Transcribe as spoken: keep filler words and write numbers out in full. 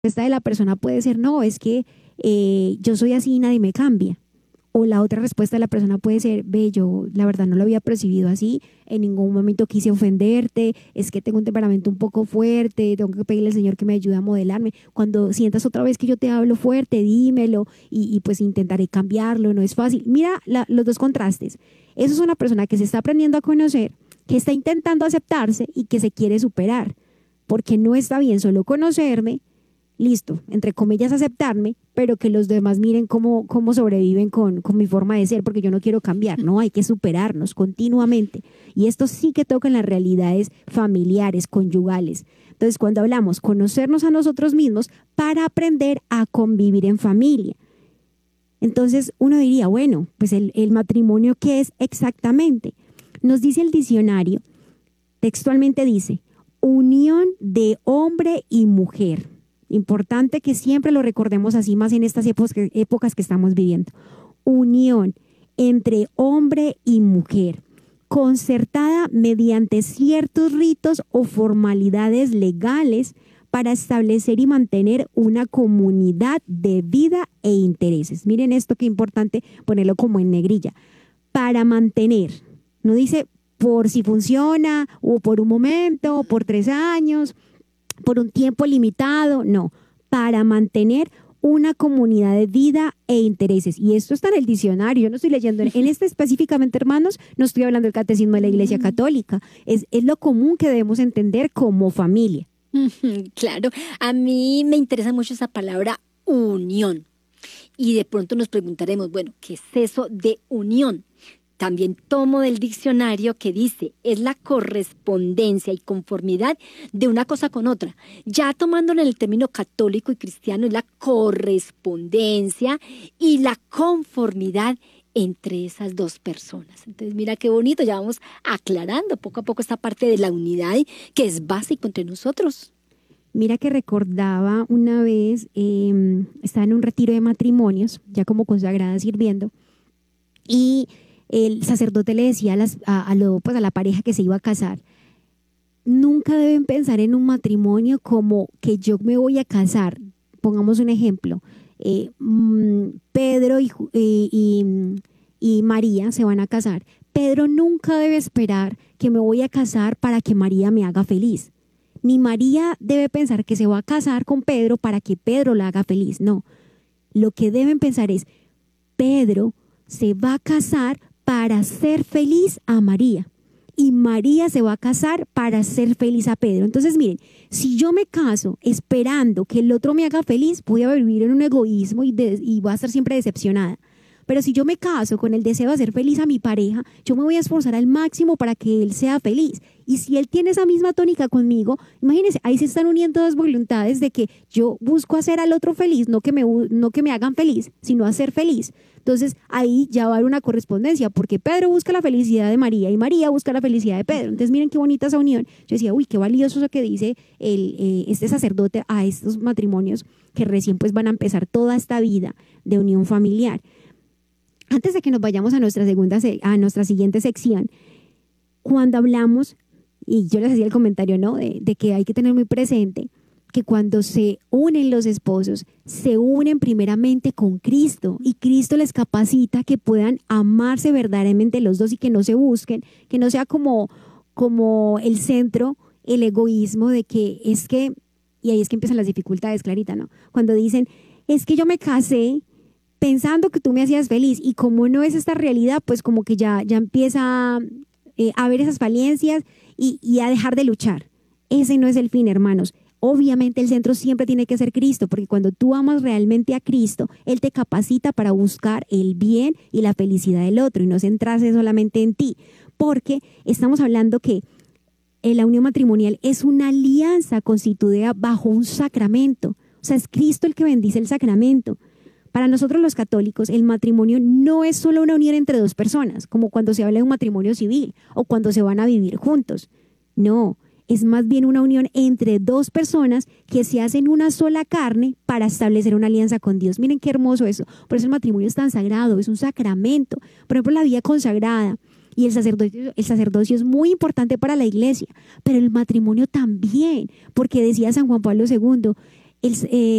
respuesta de la persona puede ser, no, es que eh, yo soy así y nadie me cambia. O la otra respuesta de la persona puede ser, ve, yo la verdad no lo había percibido así, en ningún momento quise ofenderte, es que tengo un temperamento un poco fuerte, tengo que pedirle al Señor que me ayude a modelarme. Cuando sientas otra vez que yo te hablo fuerte, dímelo y, y pues intentaré cambiarlo, no es fácil. Mira la, los dos contrastes. Eso es una persona que se está aprendiendo a conocer, que está intentando aceptarse y que se quiere superar, porque no está bien solo conocerme, listo, entre comillas aceptarme, pero que los demás miren cómo, cómo sobreviven con, con mi forma de ser, porque yo no quiero cambiar, no, hay que superarnos continuamente. Y esto sí que toca en las realidades familiares, conyugales. Entonces, cuando hablamos, conocernos a nosotros mismos para aprender a convivir en familia. Entonces, uno diría, bueno, pues el, el matrimonio, ¿qué es exactamente? Nos dice el diccionario, textualmente dice, unión de hombre y mujer. Importante que siempre lo recordemos así, más en estas épocas que, épocas que estamos viviendo. Unión entre hombre y mujer, concertada mediante ciertos ritos o formalidades legales para establecer y mantener una comunidad de vida e intereses. Miren esto, qué importante ponerlo como en negrilla. Para mantener, no dice por si funciona o por un momento o por tres años, por un tiempo limitado, no, para mantener una comunidad de vida e intereses. Y esto está en el diccionario, yo no estoy leyendo, en este específicamente, hermanos, no estoy hablando del catecismo de la Iglesia Católica, es, es lo común que debemos entender como familia. Claro, a mí me interesa mucho esa palabra unión. Y de pronto nos preguntaremos, bueno, ¿qué es eso de unión? También tomo del diccionario que dice, es la correspondencia y conformidad de una cosa con otra. Ya tomándolo en el término católico y cristiano, es la correspondencia y la conformidad entre esas dos personas. Entonces, mira qué bonito, ya vamos aclarando poco a poco esta parte de la unidad que es básico entre nosotros. Mira que recordaba una vez, eh, estaba en un retiro de matrimonios, ya como consagrada sirviendo, y el sacerdote le decía a, las, a, a, lo, pues a la pareja que se iba a casar, nunca deben pensar en un matrimonio como que yo me voy a casar. Pongamos un ejemplo, eh, mmm, Pedro y, eh, y, y María se van a casar. Pedro nunca debe esperar que me voy a casar para que María me haga feliz. Ni María debe pensar que se va a casar con Pedro para que Pedro la haga feliz. No, lo que deben pensar es, Pedro se va a casar para hacer feliz a María y María se va a casar para hacer feliz a Pedro. Entonces, miren, si yo me caso esperando que el otro me haga feliz, voy a vivir en un egoísmo y, de, y voy a estar siempre decepcionada. Pero si yo me caso con el deseo de hacer feliz a mi pareja, yo me voy a esforzar al máximo para que él sea feliz. Y si él tiene esa misma tónica conmigo, imagínense, ahí se están uniendo dos voluntades de que yo busco hacer al otro feliz, no que me, no que me hagan feliz, sino hacer feliz. Entonces ahí ya va a haber una correspondencia, porque Pedro busca la felicidad de María y María busca la felicidad de Pedro. Entonces miren qué bonita esa unión. Yo decía, uy, qué valioso eso que dice el, eh, este sacerdote a estos matrimonios que recién pues van a empezar toda esta vida de unión familiar. Antes de que nos vayamos a nuestra, segunda, a nuestra siguiente sección, cuando hablamos, y yo les hacía el comentario, ¿no? De, de que hay que tener muy presente que cuando se unen los esposos, se unen primeramente con Cristo y Cristo les capacita que puedan amarse verdaderamente los dos y que no se busquen, que no sea como, como el centro, el egoísmo de que es que, y ahí es que empiezan las dificultades, Clarita, ¿no? Cuando dicen, es que yo me casé pensando que tú me hacías feliz y como no es esta realidad, pues como que ya, ya empieza eh, a ver esas falencias y, y a dejar de luchar. Ese no es el fin, hermanos. Obviamente el centro siempre tiene que ser Cristo, porque cuando tú amas realmente a Cristo, Él te capacita para buscar el bien y la felicidad del otro y no centrarse solamente en ti, porque estamos hablando que la unión matrimonial es una alianza constituida bajo un sacramento. O sea, es Cristo el que bendice el sacramento. Para nosotros los católicos, el matrimonio no es solo una unión entre dos personas, como cuando se habla de un matrimonio civil o cuando se van a vivir juntos. No, es más bien una unión entre dos personas que se hacen una sola carne para establecer una alianza con Dios. Miren qué hermoso eso. Por eso el matrimonio es tan sagrado, es un sacramento. Por ejemplo, la vida consagrada y el sacerdocio, el sacerdocio es muy importante para la iglesia, pero el matrimonio también, porque decía San Juan Pablo segundo, el, eh,